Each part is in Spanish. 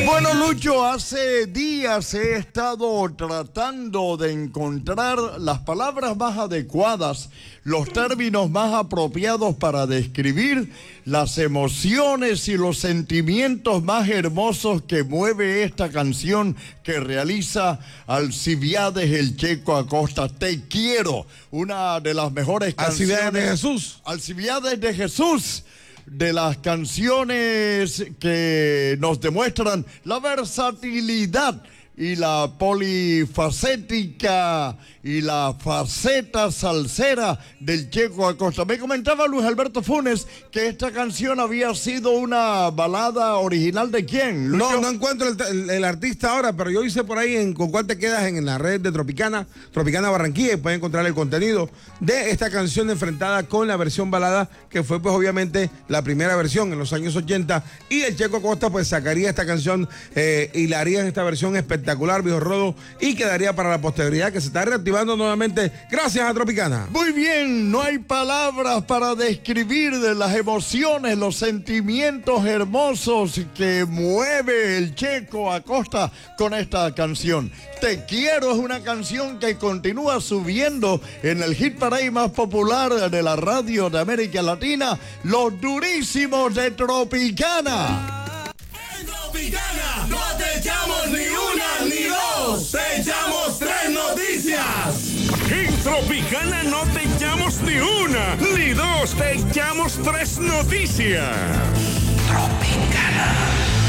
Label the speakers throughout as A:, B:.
A: Bueno, Lucho, hace días he estado tratando de encontrar las palabras más adecuadas, los términos más apropiados para describir las emociones y los sentimientos más hermosos que mueve esta canción que realiza Alcibiades el Checo Acosta. Te quiero, una de las mejores canciones.
B: Alcibiades de Jesús.
A: Alcibiades de Jesús. De las canciones que nos demuestran la versatilidad y la polifacética y la faceta salsera del Checo Acosta. Me comentaba Luis Alberto Funes que esta canción había sido una balada original ¿de quién, Lucho?
B: No encuentro el artista ahora, pero yo hice por ahí con cuál te quedas en la red de Tropicana Barranquilla, y pueden encontrar el contenido de esta canción enfrentada con la versión balada, que fue pues obviamente la primera versión en los años 80, y el Checo Acosta pues sacaría esta canción y la haría en esta versión espectacular, viejo Rodo, y quedaría para la posteridad, que se está reactivando nuevamente gracias a Tropicana.
A: Muy bien, no hay palabras para describir de las emociones, los sentimientos hermosos que mueve el Checo Acosta con esta canción. Te quiero es una canción que continúa subiendo en el hit parade más popular de la radio de América Latina, Los Durísimos de Tropicana.
C: En Tropicana no te echamos ni una ni dos, te echamos 3 noticias.
D: En Tropicana no te echamos ni una ni dos, te echamos 3 noticias. Tropicana.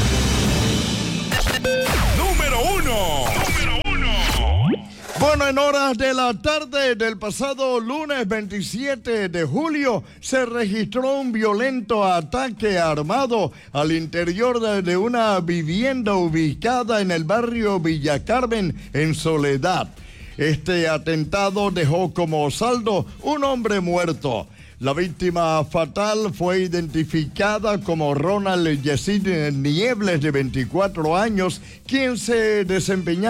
D: Número 1.
A: Bueno, en horas de la tarde del pasado lunes 27 de julio se registró un violento ataque armado al interior de una vivienda ubicada en el barrio Villa Carmen, en Soledad. Este atentado dejó como saldo un hombre muerto. La víctima fatal fue identificada como Ronald Yesid Niebles, de 24 años, quien se desempeñaba